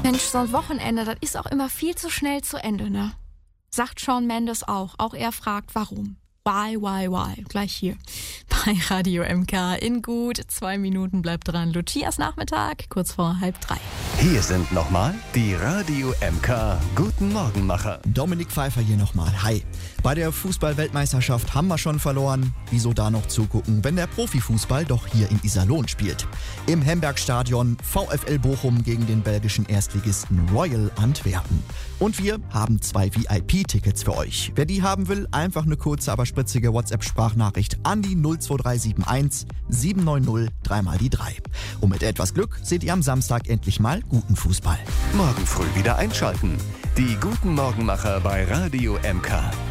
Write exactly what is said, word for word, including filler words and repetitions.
Mensch, so ein Wochenende, das ist auch immer viel zu schnell zu Ende, ne? Sagt Shawn Mendes auch. Auch er fragt, warum. Why, why, why? Gleich hier bei Radio M K. In gut zwei Minuten bleibt dran. Lucias Nachmittag, kurz vor halb drei. Hier sind nochmal die Radio M K Guten Morgenmacher. Dominik Pfeiffer hier nochmal. Hi. Bei der Fußball-Weltmeisterschaft haben wir schon verloren. Wieso da noch zugucken, wenn der Profifußball doch hier in Iserlohn spielt? Im Hemberg-Stadion VfL Bochum gegen den belgischen Erstligisten Royal Antwerpen. Und wir haben zwei V I P-Tickets für euch. Wer die haben will, einfach eine kurze, aber spritzige WhatsApp-Sprachnachricht an die null zwei drei sieben eins sieben neun null drei mal die drei. Und mit etwas Glück seht ihr am Samstag endlich mal guten Fußball. Morgen früh wieder einschalten. Die Guten Morgenmacher bei Radio M K.